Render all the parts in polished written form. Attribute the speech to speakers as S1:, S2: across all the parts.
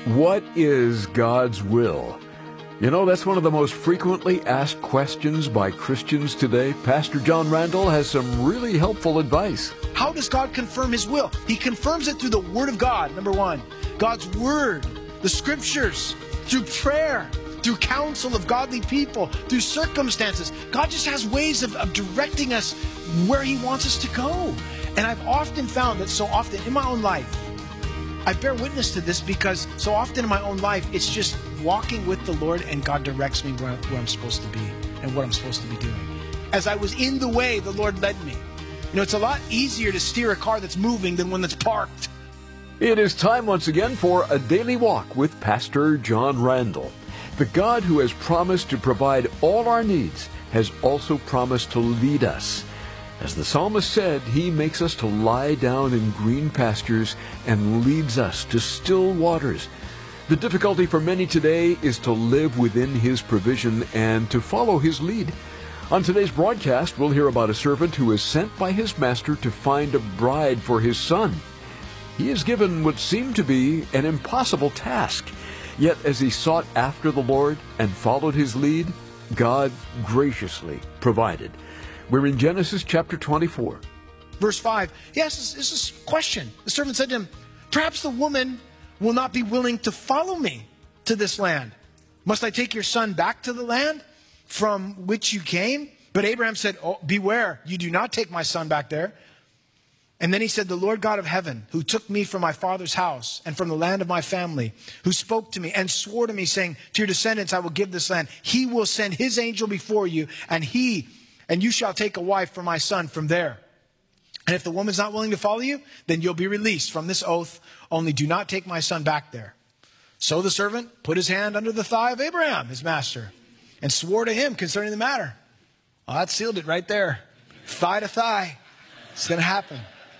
S1: What is God's will? You know, that's one of the most frequently asked questions by Christians today. Pastor John Randall has some really helpful advice.
S2: How does God confirm His will? He confirms it through the Word of God, number one. God's Word, the Scriptures, through prayer, through counsel of godly people, through circumstances. God just has ways of directing us where He wants us to go. And I've often found that so often in my own life, I bear witness to this because so often in my own life, it's just walking with the Lord and God directs me where I'm supposed to be and what I'm supposed to be doing. As I was in the way, the Lord led me. You know, it's a lot easier to steer a car that's moving than one that's parked.
S1: It is time once again for a daily walk with Pastor John Randall. The God who has promised to provide all our needs has also promised to lead us. As the psalmist said, He makes us to lie down in green pastures and leads us to still waters. The difficulty for many today is to live within His provision and to follow His lead. On today's broadcast, we'll hear about a servant who is sent by his master to find a bride for his son. He is given what seemed to be an impossible task. Yet as he sought after the Lord and followed His lead, God graciously provided. We're in Genesis chapter 24.
S2: Verse 5, he asks this question. The servant said to him, "Perhaps the woman will not be willing to follow me to this land. Must I take your son back to the land from which you came?" But Abraham said, "Oh, beware, you do not take my son back there." And then he said, "The Lord God of heaven, who took me from my father's house and from the land of my family, who spoke to me and swore to me, saying, 'To your descendants I will give this land,' He will send His angel before you, and you shall take a wife for my son from there. And if the woman's not willing to follow you, then you'll be released from this oath. Only do not take my son back there." So the servant put his hand under the thigh of Abraham, his master, and swore to him concerning the matter. Well, that sealed it right there. Thigh to thigh. It's going to happen.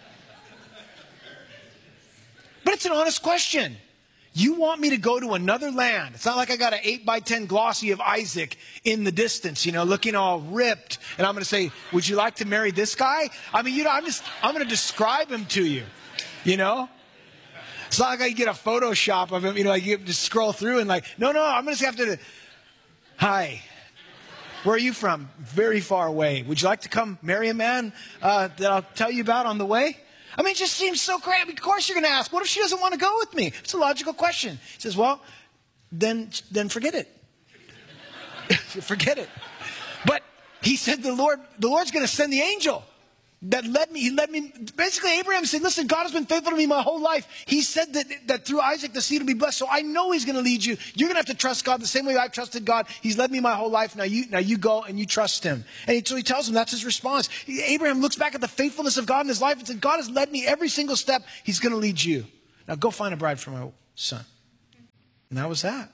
S2: But it's an honest question. You want me to go to another land? It's not like I got an 8x10 glossy of Isaac in the distance, you know, looking all ripped. And I'm going to say, "Would you like to marry this guy?" I mean, you know, I'm going to describe him to you, you know. It's not like I get a Photoshop of him, you know, I get to scroll through and like, no, I'm going to have to, "Hi, where are you from?" "Very far away." "Would you like to come marry a man that I'll tell you about on the way?" I mean, it just seems so crazy. I mean, of course you're going to ask, what if she doesn't want to go with me? It's a logical question. He says, "Well, then forget it." Forget it. But he said the Lord's going to send the angel that led me. He led me. Basically, Abraham said, "Listen, God has been faithful to me my whole life. He said that through Isaac the seed will be blessed. So I know He's going to lead you. You're going to have to trust God the same way I've trusted God. He's led me my whole life. Now you go and you trust Him." And so he tells him that's his response. Abraham looks back at the faithfulness of God in his life and said, "God has led me every single step. He's going to lead you. Now go find a bride for my son." And that was that.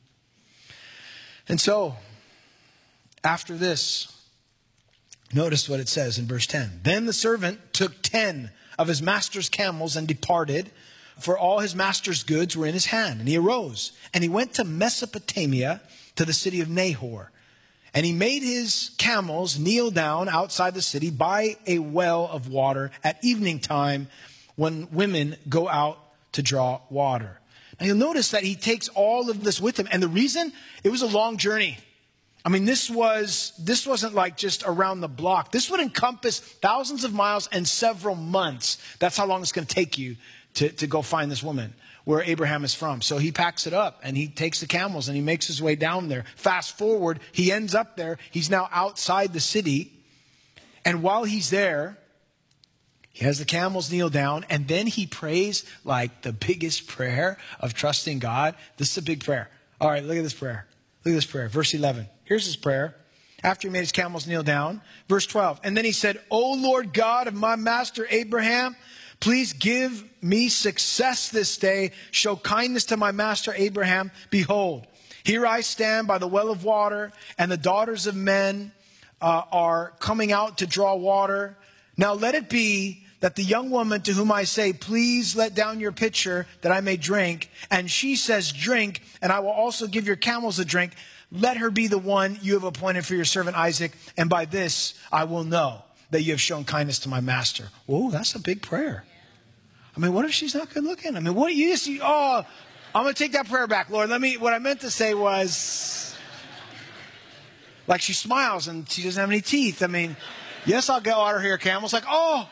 S2: And so after this, notice what it says in verse 10. "Then the servant took 10 of his master's camels and departed, for all his master's goods were in his hand. And he arose, and he went to Mesopotamia, to the city of Nahor. And he made his camels kneel down outside the city by a well of water at evening time, when women go out to draw water." Now you'll notice that he takes all of this with him. And the reason, it was a long journey. I mean, this wasn't like just around the block. This would encompass thousands of miles and several months. That's how long it's going to take you to go find this woman where Abraham is from. So he packs it up and he takes the camels and he makes his way down there. Fast forward, he ends up there. He's now outside the city. And while he's there, he has the camels kneel down, and then he prays like the biggest prayer of trusting God. This is a big prayer. All right, look at this prayer. Look at this prayer. Verse 11. Here's his prayer. After he made his camels kneel down. Verse 12. "And then he said, 'O Lord God of my master Abraham, please give me success this day. Show kindness to my master Abraham. Behold, here I stand by the well of water, and the daughters of men are coming out to draw water. Now let it be that the young woman to whom I say, please let down your pitcher that I may drink, and she says, drink, and I will also give your camels a drink. Let her be the one you have appointed for your servant Isaac, and by this I will know that you have shown kindness to my master.'" Whoa, that's a big prayer. I mean, what if she's not good looking? I mean, what do you see? Oh, I'm going to take that prayer back, Lord. What I meant to say was, like she smiles and she doesn't have any teeth. I mean, yes, I'll get water here, Camel's like, oh.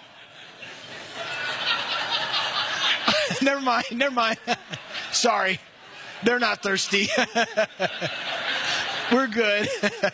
S2: Never mind. Sorry. They're not thirsty. We're good.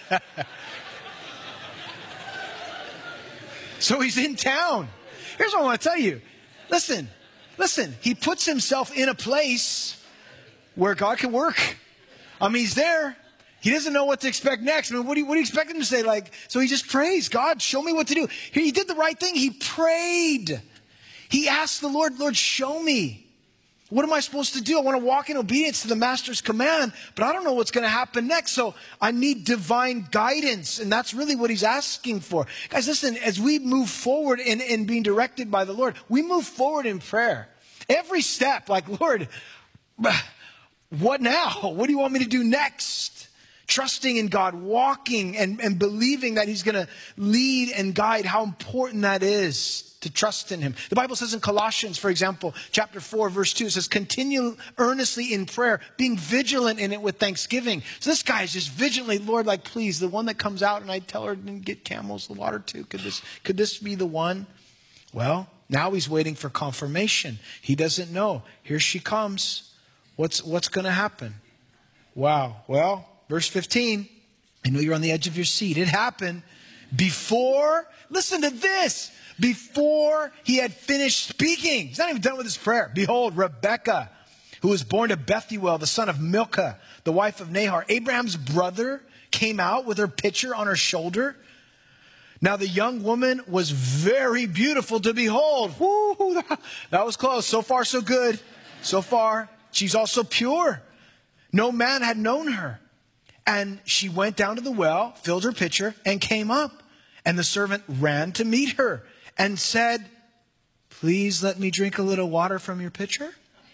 S2: So he's in town. Here's what I want to tell you. Listen. He puts himself in a place where God can work. I mean, he's there. He doesn't know what to expect next. I mean, what do you expect him to say? So he just prays. God, show me what to do. He did the right thing. He prayed. He asked the Lord, Lord, show me. What am I supposed to do? I want to walk in obedience to the master's command, but I don't know what's going to happen next. So I need divine guidance. And that's really what he's asking for. Guys, listen, as we move forward in being directed by the Lord, we move forward in prayer. Every step, like, Lord, what now? What do you want me to do next? Trusting in God, walking and believing that he's going to lead and guide, how important that is. To trust in him. The Bible says in Colossians, for example, chapter 4, verse 2, it says, continue earnestly in prayer, being vigilant in it with thanksgiving. So this guy is just vigilantly, Lord, like, please, the one that comes out and I tell her to get Camels the water too. Could this be the one? Well, now he's waiting for confirmation. He doesn't know. Here she comes. What's going to happen? Wow. Well, verse 15, I know you're on the edge of your seat. It happened before, listen to this, before he had finished speaking. He's not even done with his prayer. Behold, Rebekah, who was born to Bethuel, the son of Milcah, the wife of Nahor, Abraham's brother, came out with her pitcher on her shoulder. Now the young woman was very beautiful to behold. Woo, that was close. So far, so good. So far. She's also pure. No man had known her. And she went down to the well, filled her pitcher, and came up. And the servant ran to meet her and said, please let me drink a little water from your pitcher.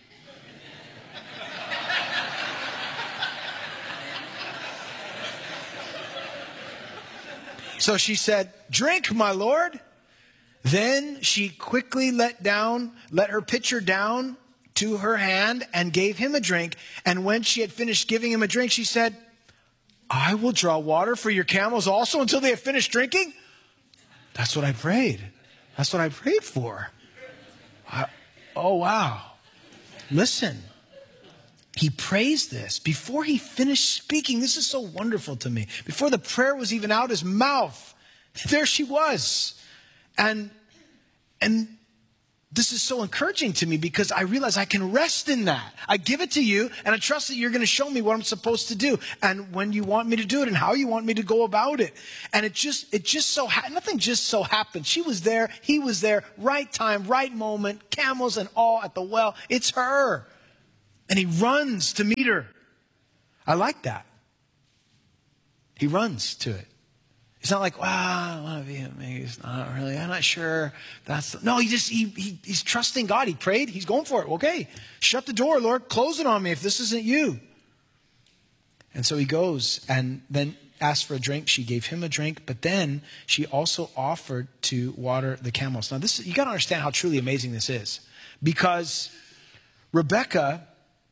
S2: So she said, drink, my lord. Then she quickly let her pitcher down to her hand and gave him a drink. And when she had finished giving him a drink, she said, I will draw water for your camels also until they have finished drinking. That's what I prayed. That's what I prayed for. Oh, wow. Listen, he prays this before he finished speaking. This is so wonderful to me. Before the prayer was even out his mouth, there she was. And this is so encouraging to me because I realize I can rest in that. I give it to you and I trust that you're going to show me what I'm supposed to do and when you want me to do it and how you want me to go about it. And nothing just so happened. She was there. He was there. Right time, right moment, camels and all at the well. It's her. And he runs to meet her. I like that. He runs to it. It's not like, wow, I don't want to be maybe it's not really, I'm not sure. No, he's trusting God. He prayed. He's going for it. Okay, shut the door, Lord. Close it on me if this isn't you. And so he goes and then asked for a drink. She gave him a drink, but then she also offered to water the camels. Now you got to understand how truly amazing this is because Rebekah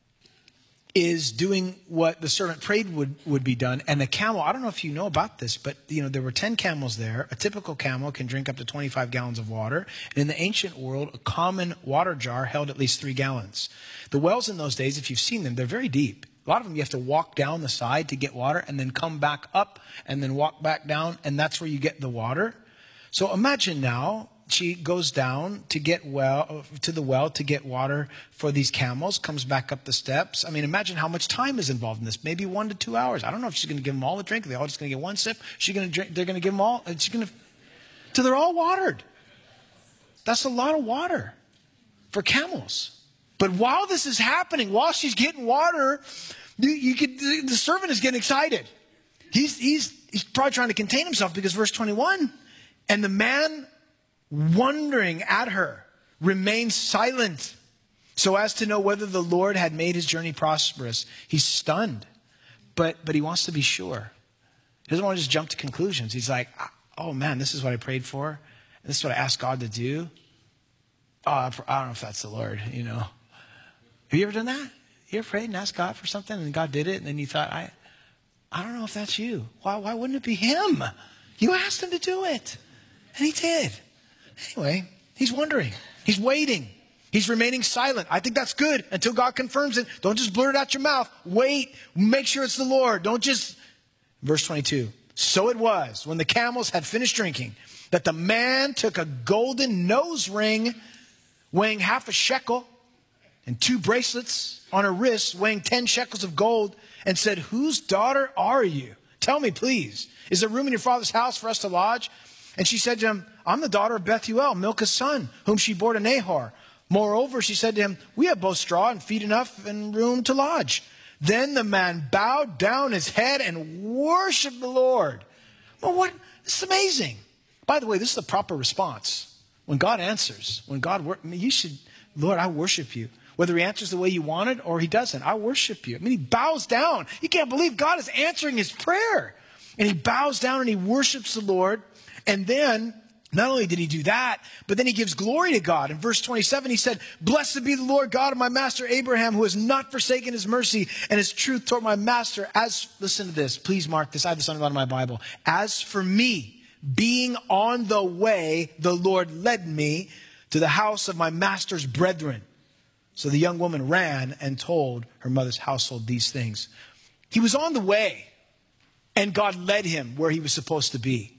S2: is doing what the servant prayed would be done. And the camel, I don't know if you know about this, but there were 10 camels there. A typical camel can drink up to 25 gallons of water. And in the ancient world, a common water jar held at least 3 gallons. The wells in those days, if you've seen them, they're very deep. A lot of them you have to walk down the side to get water and then come back up and then walk back down. And that's where you get the water. So imagine now, she goes down to the well to get water for these camels, comes back up the steps. I mean, imagine how much time is involved in this. Maybe 1 to 2 hours. I don't know if she's going to give them all a drink. Are they all just going to get one sip? They're going to give them all. Till they're all watered. That's a lot of water for camels. But while this is happening, while she's getting water, the servant is getting excited. He's probably trying to contain himself because verse 21, and the man wondering at her, remained silent so as to know whether the Lord had made his journey prosperous. He's stunned, but he wants to be sure. He doesn't want to just jump to conclusions. He's like, oh man, this is what I prayed for. This is what I asked God to do. Oh, I don't know if that's the Lord, Have you ever done that? You ever prayed and asked God for something and God did it, and then you thought, I don't know if that's you. Why wouldn't it be him? You asked him to do it, and he did. Anyway, he's wondering. He's waiting. He's remaining silent. I think that's good until God confirms it. Don't just blurt it out your mouth. Wait. Make sure it's the Lord. Don't just... Verse 22. So it was, when the camels had finished drinking, that the man took a golden nose ring weighing half a shekel and 2 bracelets on her wrists weighing 10 shekels of gold and said, whose daughter are you? Tell me, please. Is there room in your father's house for us to lodge? And she said to him, I'm the daughter of Bethuel, Milcah's son, whom she bore to Nahor. Moreover, she said to him, we have both straw and feed enough and room to lodge. Then the man bowed down his head and worshiped the Lord. Well, what? This is amazing. By the way, this is the proper response. When God answers, you should, Lord, I worship you. Whether he answers the way you wanted or he doesn't, I worship you. I mean, he bows down. You can't believe God is answering his prayer. And he bows down and he worships the Lord. And then, not only did he do that, but then he gives glory to God. In verse 27, he said, blessed be the Lord God of my master Abraham, who has not forsaken his mercy and his truth toward my master. Listen to this, please mark this. I have this underlined in my Bible. As for me, being on the way, the Lord led me to the house of my master's brethren. So the young woman ran and told her mother's household these things. He was on the way, and God led him where he was supposed to be.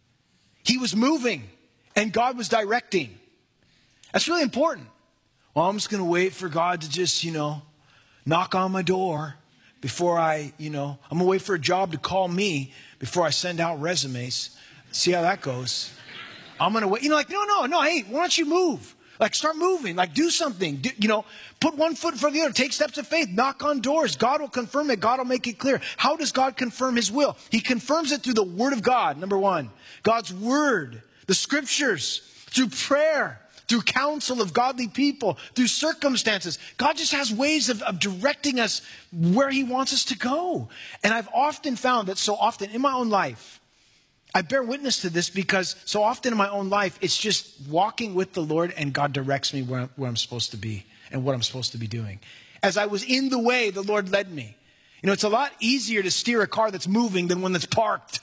S2: He was moving, and God was directing. That's really important. Well, I'm just going to wait for God to just, knock on my door before I'm going to wait for a job to call me before I send out resumes. See how that goes. I'm going to wait. No, hey, why don't you move? Start moving. Do something. Put one foot in front of the other. Take steps of faith. Knock on doors. God will confirm it. God will make it clear. How does God confirm his will? He confirms it through the word of God, number one. God's word, the scriptures, through prayer, through counsel of godly people, through circumstances. God just has ways of directing us where he wants us to go. And I've often found that so often in my own life, I bear witness to this because so often in my own life, it's just walking with the Lord and God directs me where I'm supposed to be and what I'm supposed to be doing. As I was in the way, the Lord led me. It's a lot easier to steer a car that's moving than one that's parked.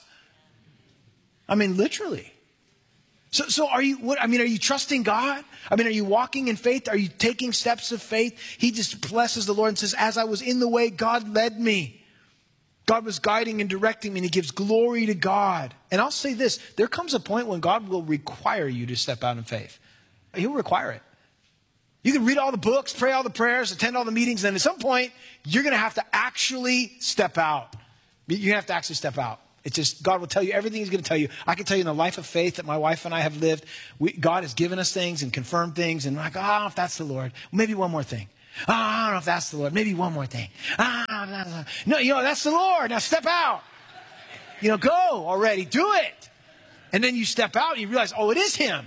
S2: I mean, literally. So are you trusting God? Are you walking in faith? Are you taking steps of faith? He just blesses the Lord and says, as I was in the way, God led me. God was guiding and directing me, and he gives glory to God. And I'll say this, there comes a point when God will require you to step out in faith. He'll require it. You can read all the books, pray all the prayers, attend all the meetings, and at some point, you're going to have to actually step out. You have to actually step out. It's just, God will tell you everything he's going to tell you. I can tell you in the life of faith that my wife and I have lived, God has given us things and confirmed things, and I don't know if that's the Lord. Maybe one more thing. I don't know if that's the Lord. Maybe one more thing. No, that's the Lord. Now step out. Go already. Do it. And then you step out and you realize, it is him.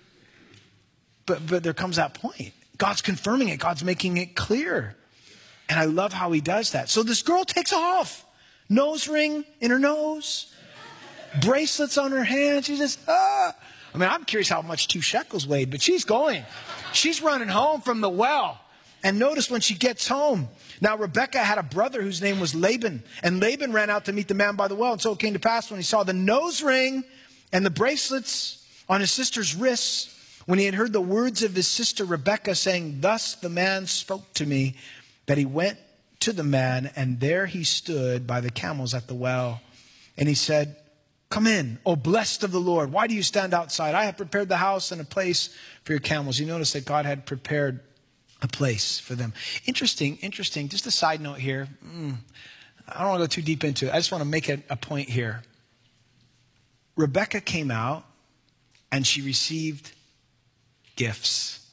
S2: But there comes that point. God's confirming it. God's making it clear. And I love how he does that. So this girl takes off. Nose ring in her nose. Bracelets on her hand. She just, I'm curious how much 2 shekels weighed, but she's going. She's running home from the well. And notice when she gets home. Now, Rebekah had a brother whose name was Laban. And Laban ran out to meet the man by the well. And so it came to pass when he saw the nose ring and the bracelets on his sister's wrists, when he had heard the words of his sister Rebekah saying, thus the man spoke to me, that he went to the man, and there he stood by the camels at the well. And he said, come in, O blessed of the Lord. Why do you stand outside? I have prepared the house and a place for your camels. You notice that God had prepared a place for them. Interesting. Just a side note here. I don't want to go too deep into it. I just want to make a point here. Rebekah came out and she received gifts.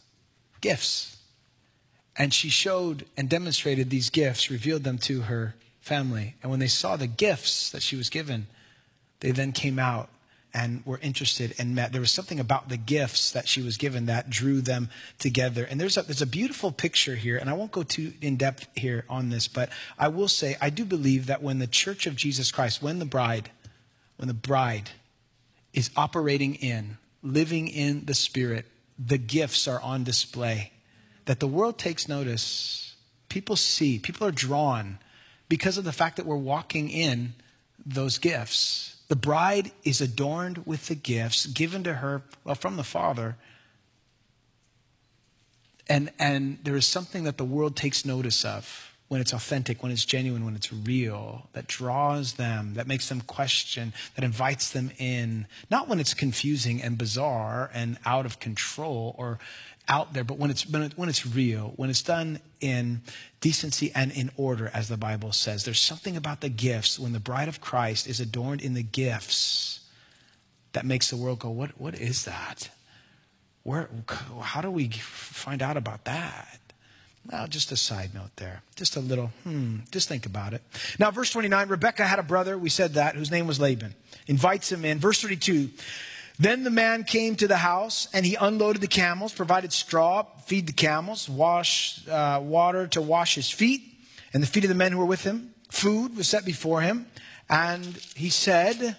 S2: And she showed and demonstrated these gifts, revealed them to her family. And when they saw the gifts that she was given, they then came out and were interested and met. There was something about the gifts that she was given that drew them together. And there's a beautiful picture here, and I won't go too in depth here on this, but I will say I do believe that when the church of Jesus Christ, when the bride is operating in, living in the Spirit, the gifts are on display. That the world takes notice people are drawn because of the fact that we're walking in those gifts. The bride is adorned with the gifts given to her, well, from the Father. And there is something that the world takes notice of when it's authentic, when it's genuine, when it's real, that draws them, that makes them question, that invites them in. Not when it's confusing and bizarre and out of control or out there, but when it's real, when it's done in decency and in order, as the Bible says. There's something about the gifts, when the bride of Christ is adorned in the gifts, that makes the world go, what is that? How do we find out about that? Well, just a side note there. Just a little, just think about it. Now, verse 29, Rebekah had a brother, we said that, whose name was Laban. Invites him in. Verse 32, then the man came to the house, and he unloaded the camels, provided straw, feed the camels, water to wash his feet, and the feet of the men who were with him. Food was set before him, and he said,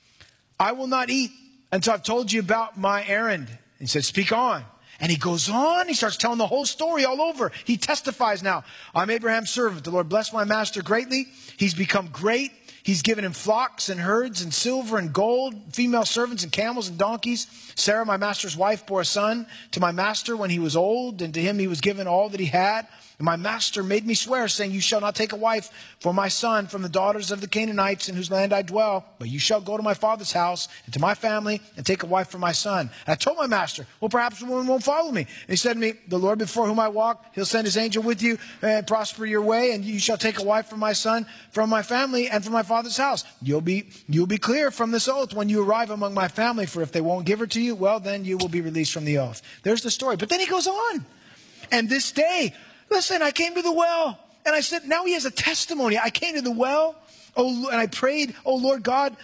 S2: I will not eat until I've told you about my errand. He said, speak on. And he goes on. He starts telling the whole story all over. He testifies now. I'm Abraham's servant. The Lord blessed my master greatly. He's become great. He's given him flocks and herds and silver and gold, female servants and camels and donkeys. Sarah, my master's wife, bore a son to my master when he was old, and to him he was given all that he had. And my master made me swear, saying, you shall not take a wife for my son from the daughters of the Canaanites in whose land I dwell, but you shall go to my father's house and to my family and take a wife for my son. And I told my master, well, perhaps the woman won't follow me. And he said to me, the Lord before whom I walk, he'll send his angel with you and prosper your way, and you shall take a wife for my son from my family and from my father's house. You'll be clear from this oath when you arrive among my family, for if they won't give her to you, well, then you will be released from the oath. There's the story. But then he goes on. And this day, listen, I came to the well, and I said, now he has a testimony. I came to the well, and I prayed, oh Lord God,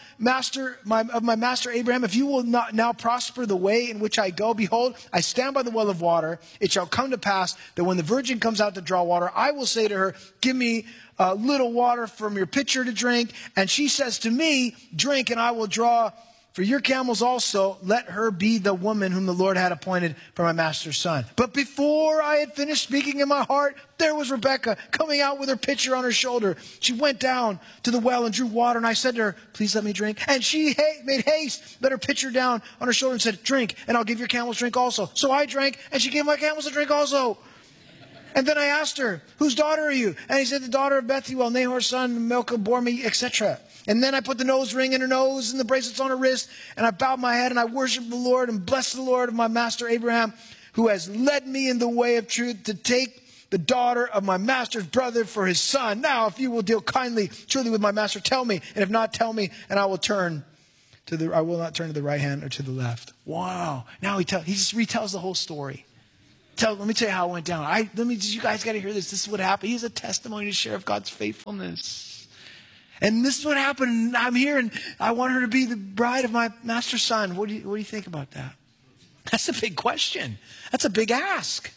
S2: of my master Abraham, if you will not now prosper the way in which I go, behold, I stand by the well of water. It shall come to pass that when the virgin comes out to draw water, I will say to her, give me a little water from your pitcher to drink. And she says to me, drink, and I will draw for your camels also. Let her be the woman whom the Lord had appointed for my master's son. But before I had finished speaking in my heart, there was Rebekah coming out with her pitcher on her shoulder. She went down to the well and drew water. And I said to her, please let me drink. And she made haste, let her pitcher down on her shoulder and said, drink, and I'll give your camels drink also. So I drank, and she gave my camels a drink also. And then I asked her, whose daughter are you? And he said, the daughter of Bethuel, Nahor's son, Milcah bore me, etc. And then I put the nose ring in her nose and the bracelets on her wrist. And I bowed my head and I worshiped the Lord and blessed the Lord of my master Abraham, who has led me in the way of truth to take the daughter of my master's brother for his son. Now, if you will deal kindly, truly with my master, tell me. And if not, tell me, and I will not turn to the right hand or to the left. Wow. Now he just retells the whole story. Let me tell you how it went down. You guys got to hear this. This is what happened. He has a testimony to share of God's faithfulness. And this is what happened. I'm here, and I want her to be the bride of my master's son. What do you think about that? That's a big question. That's a big ask.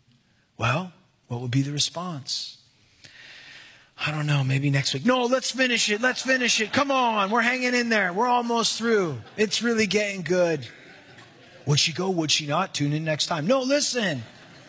S2: Well, what would be the response? I don't know. Maybe next week. No, let's finish it. Let's finish it. Come on. We're hanging in there. We're almost through. It's really getting good. Would she go? Would she not? Tune in next time. No, listen.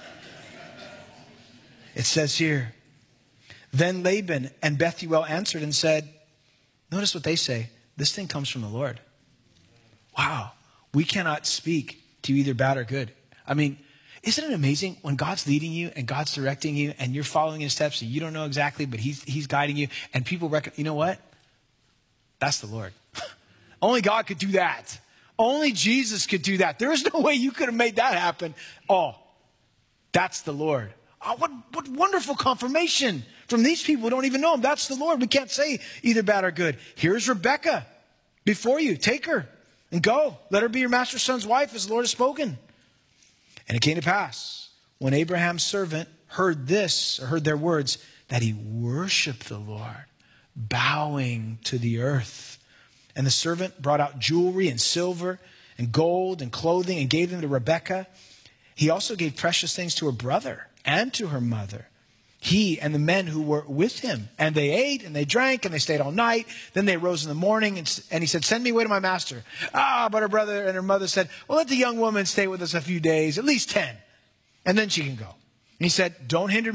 S2: It says here, then Laban and Bethuel answered and said, notice what they say. This thing comes from the Lord. Wow. We cannot speak to you either bad or good. I mean, isn't it amazing when God's leading you and God's directing you and you're following his steps and you don't know exactly, but he's guiding you, and people reckon, you know what? That's the Lord. Only God could do that. Only Jesus could do that. There is no way you could have made that happen. Oh, that's the Lord. Oh, what wonderful confirmation from these people who don't even know him. That's the Lord. We can't say either bad or good. Here's Rebekah before you. Take her and go. Let her be your master's son's wife as the Lord has spoken. And it came to pass when Abraham's servant heard their words, that he worshiped the Lord, bowing to the earth. And the servant brought out jewelry and silver and gold and clothing and gave them to Rebekah. He also gave precious things to her brother and to her mother, he and the men who were with him. And they ate and they drank and they stayed all night. Then they rose in the morning and he said, send me away to my master. But her brother and her mother said, well, let the young woman stay with us a few days, at least 10, and then she can go. And he said, don't hinder me.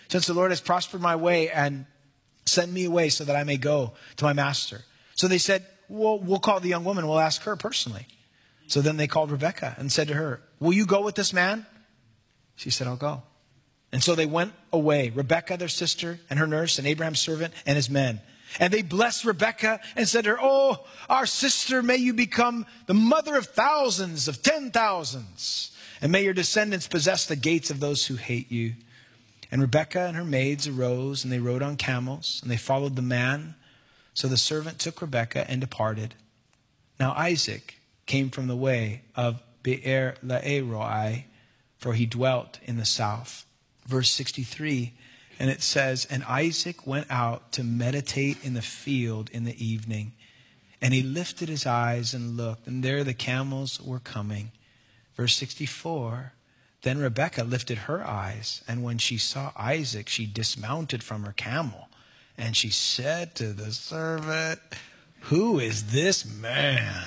S2: since the Lord has prospered my way, and send me away so that I may go to my master. So they said, well, we'll call the young woman. We'll ask her personally. So then they called Rebekah and said to her, will you go with this man? She said, I'll go. And so they went away, Rebekah, their sister, and her nurse, and Abraham's servant, and his men. And they blessed Rebekah and said to her, oh, our sister, may you become the mother of thousands, of 10,000s. And may your descendants possess the gates of those who hate you. And Rebekah and her maids arose, and they rode on camels, and they followed the man. So the servant took Rebekah and departed. Now Isaac came from the way of Beer Laai, for he dwelt in the south. Verse 63, and it says, and Isaac went out to meditate in the field in the evening. And he lifted his eyes and looked, and there the camels were coming. Verse 64, then Rebekah lifted her eyes, and when she saw Isaac, she dismounted from her camel. And she said to the servant, who is this man?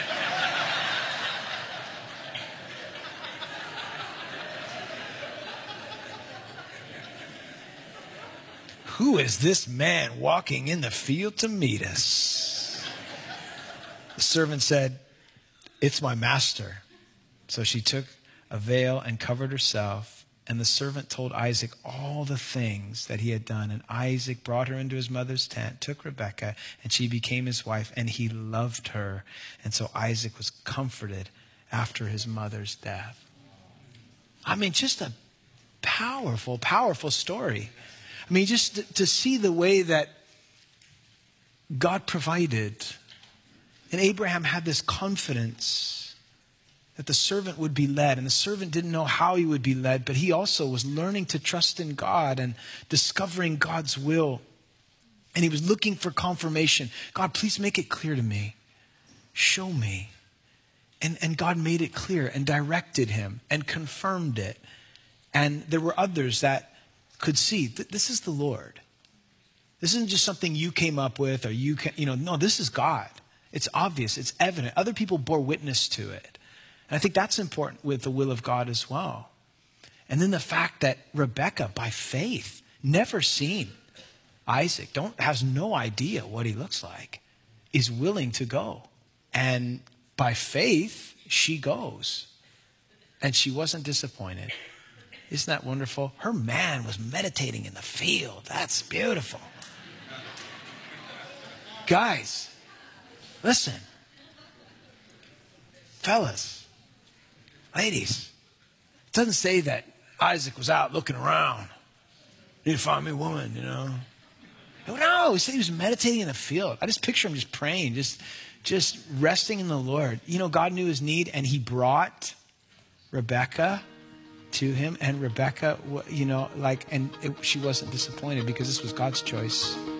S2: Who is this man walking in the field to meet us? The servant said, it's my master. So she took a veil and covered herself. And the servant told Isaac all the things that he had done. And Isaac brought her into his mother's tent, took Rebekah, and she became his wife. And he loved her. And so Isaac was comforted after his mother's death. I mean, just a powerful, powerful story. I mean, just to see the way that God provided. And Abraham had this confidence that the servant would be led. And the servant didn't know how he would be led, but he also was learning to trust in God and discovering God's will. And he was looking for confirmation. God, please make it clear to me. Show me. And God made it clear and directed him and confirmed it. And there were others that could see that this is the Lord. This isn't just something you came up with or no, this is God. It's obvious. It's evident. Other people bore witness to it. And I think that's important with the will of God as well. And then the fact that Rebekah, by faith, never seen Isaac, has no idea what he looks like, is willing to go. And by faith, she goes. And she wasn't disappointed. Isn't that wonderful? Her man was meditating in the field. That's beautiful. Guys, listen. Fellas, ladies, it doesn't say that Isaac was out looking around. Need to find me a woman, No, he said he was meditating in the field. I just picture him just praying, just resting in the Lord. God knew his need, and he brought Rebekah to him, and Rebekah, she wasn't disappointed because this was God's choice.